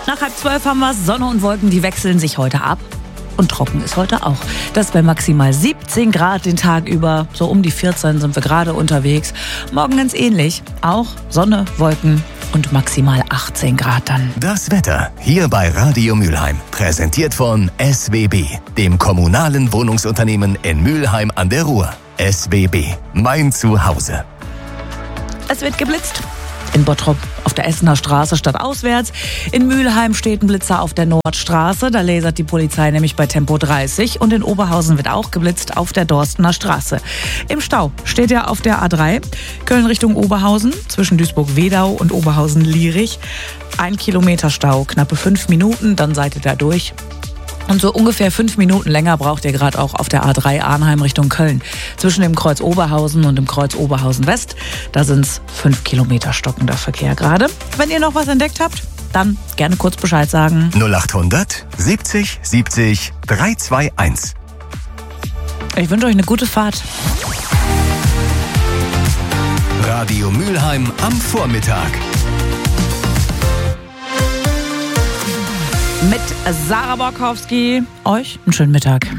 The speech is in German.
Nach 11:30 haben wir Sonne und Wolken, die wechseln sich heute ab. Und trocken ist heute auch. Das bei maximal 17 Grad den Tag über. So um die 14 sind wir gerade unterwegs. Morgen ganz ähnlich. Auch Sonne, Wolken und maximal 18 Grad dann. Das Wetter hier bei Radio Mülheim. Präsentiert von SWB, dem kommunalen Wohnungsunternehmen in Mülheim an der Ruhr. SWB, mein Zuhause. Es wird geblitzt. In Bottrop auf der Essener Straße statt auswärts. In Mülheim steht ein Blitzer auf der Nordstraße. Da lasert die Polizei nämlich bei Tempo 30. Und in Oberhausen wird auch geblitzt auf der Dorstener Straße. Im Stau steht er auf der A3. Köln Richtung Oberhausen zwischen Duisburg-Wedau und Oberhausen-Lierich. 1 Kilometer Stau, knappe 5 Minuten, dann seid ihr da durch. Und so ungefähr 5 Minuten länger braucht ihr gerade auch auf der A3 Arnheim Richtung Köln. Zwischen dem Kreuz Oberhausen und dem Kreuz Oberhausen West, da sind's 5 Kilometer stockender Verkehr gerade. Wenn ihr noch was entdeckt habt, dann gerne kurz Bescheid sagen. 0800 70 70 321. Ich wünsche euch eine gute Fahrt. Radio Mülheim am Vormittag. Mit Sarah Borkowski. Euch einen schönen Mittag.